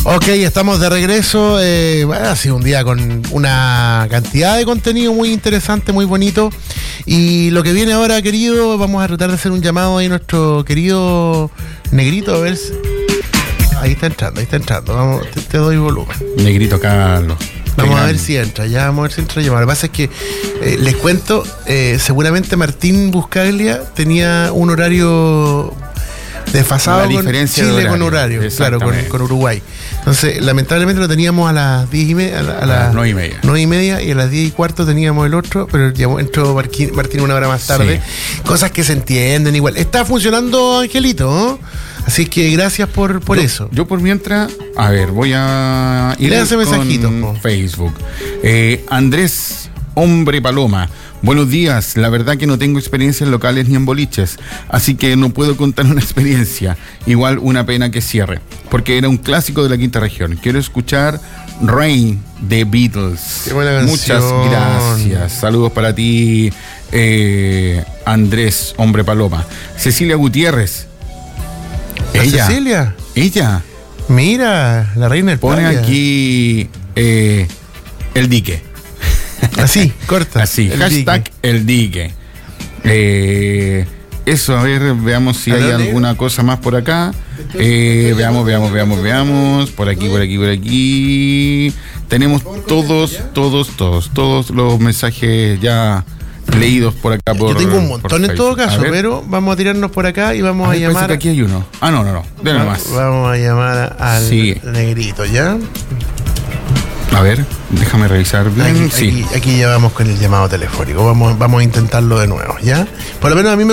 Ok, estamos de regreso. Ha sido un día con una cantidad de contenido muy interesante, muy bonito. Y lo que viene ahora, querido, vamos a tratar de hacer un llamado ahí a nuestro querido Negrito, a ver si... Ahí está entrando. Vamos, te doy volumen. Negrito Carlos. Vamos a ver si entra, llamada. Lo que pasa es que, les cuento, seguramente Martín Buscaglia tenía un horario desfasado con Chile, con horario, claro, con Uruguay. Entonces, lamentablemente lo teníamos a las 10:30, a las 9:30, y a las 10:15 teníamos el otro, pero entró Martín una hora más tarde. Sí. Cosas que se entienden igual. Está funcionando, Angelito, ¿no? Así que gracias por eso. Yo por mientras, a ver, voy a ir con mensajitos, Facebook. Andrés Hombre Paloma. Buenos días, la verdad que no tengo experiencia en locales ni en boliches, así que no puedo contar una experiencia. Igual una pena que cierre, porque era un clásico de la quinta región. Quiero escuchar Rain de Beatles. Qué buena canción. Muchas gracias. Saludos para ti, Andrés Hombre Paloma. Cecilia Gutiérrez. Ella. Mira, la reina del pone playa. Aquí el dique. Así, corta. Así, hashtag el dique. Eso, a ver, veamos si hay alguna cosa más por acá. Veamos. Por aquí. Tenemos todos los mensajes ya leídos por acá. Yo tengo un montón en todo caso, pero vamos a tirarnos por acá y vamos a llamar. Que aquí hay uno. No. Denle más. Vamos a llamar al Negrito, ¿ya? A ver, déjame revisar bien. Aquí ya vamos con el llamado telefónico. Vamos a intentarlo de nuevo, ¿ya? Por lo menos a mí me